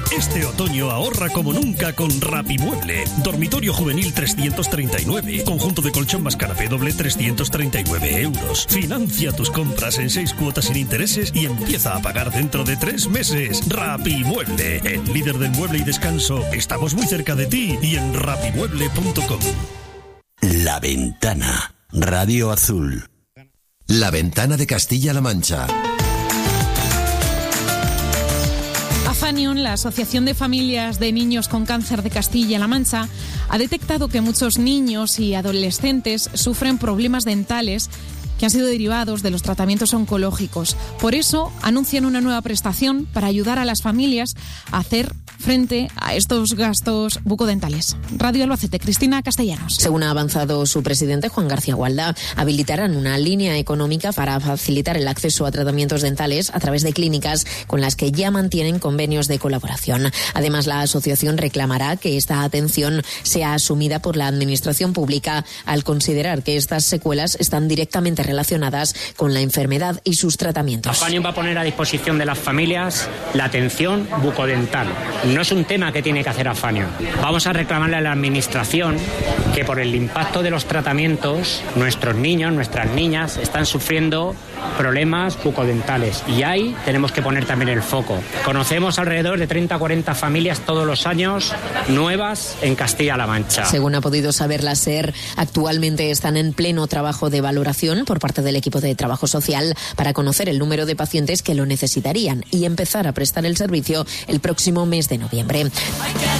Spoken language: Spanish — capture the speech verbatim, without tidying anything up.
Este otoño ahorra como nunca con Rapimueble. Dormitorio juvenil trescientos treinta y nueve. Conjunto de colchón más canapé doble trescientos treinta y nueve euros. Financia tus compras en seis cuotas sin intereses y empieza a pagar dentro de tres meses. Rapimueble, el líder del mueble y descanso. Estamos muy cerca de ti y en rapimueble punto com. La Ventana. Radio Azul. La Ventana de Castilla-La Mancha. Afanion, la Asociación de Familias de Niños con Cáncer de Castilla-La Mancha, ha detectado que muchos niños y adolescentes sufren problemas dentales que han sido derivados de los tratamientos oncológicos. Por eso anuncian una nueva prestación para ayudar a las familias a hacer frente a estos gastos bucodentales. Radio Albacete, Cristina Castellanos. Según ha avanzado su presidente, Juan García Gualda, habilitarán una línea económica para facilitar el acceso a tratamientos dentales a través de clínicas con las que ya mantienen convenios de colaboración. Además, la asociación reclamará que esta atención sea asumida por la administración pública al considerar que estas secuelas están directamente relacionadas con la enfermedad y sus tratamientos. Afanion va a poner a disposición de las familias la atención bucodental. No es un tema que tiene que hacer Afanion. Vamos a reclamarle a la administración que por el impacto de los tratamientos nuestros niños, nuestras niñas están sufriendo problemas bucodentales y ahí tenemos que poner también el foco. Conocemos alrededor de treinta a cuarenta familias todos los años nuevas en Castilla-La Mancha. Según ha podido saber la SER, actualmente están en pleno trabajo de valoración por parte del equipo de trabajo social para conocer el número de pacientes que lo necesitarían y empezar a prestar el servicio el próximo mes de noviembre.